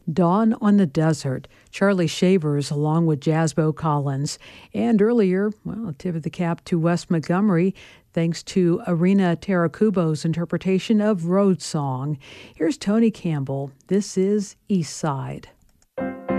Dawn on the Desert, Charlie Shavers along with Jasbo Collins. And earlier, well, a tip of the cap to Wes Montgomery, thanks to Arena Tarakubo's interpretation of Road Song. Here's Tony Campbell. This is East Side.